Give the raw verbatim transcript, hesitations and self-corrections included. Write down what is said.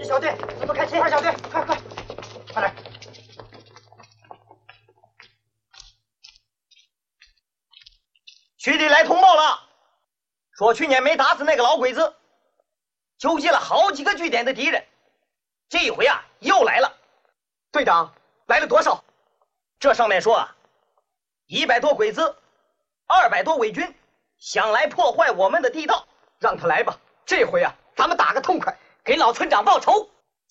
小队，你们看秦二小队，快快，快点！ 区里来通报了，说去年没打死那个老鬼子，纠集了好几个据点的敌人，这一回啊又来了。 队长，来了多少？ 这上面说啊，一百多鬼子，二百多伪军，想来破坏我们的地道。 让他来吧，这回啊，咱们打个痛快，给老村长报仇。